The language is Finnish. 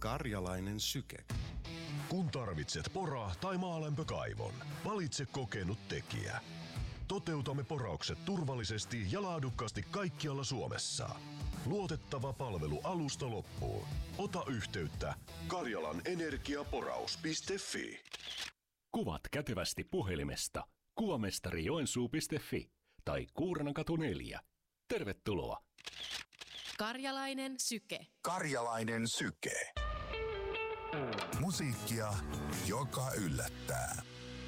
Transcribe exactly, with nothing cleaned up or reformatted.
Karjalainen syke. Kun tarvitset pora- tai maalämpökaivon, valitse kokenut tekijä. Toteutamme poraukset turvallisesti ja laadukkaasti kaikkialla Suomessa. Luotettava palvelu alusta loppuun. Ota yhteyttä karjalanenergiaporaus piste fi. Kuvat kätevästi puhelimesta kuvamestari-joensuu piste fi tai Kuurnankatu neljä. Tervetuloa! Karjalainen syke. Karjalainen syke. Musiikkia, joka yllättää.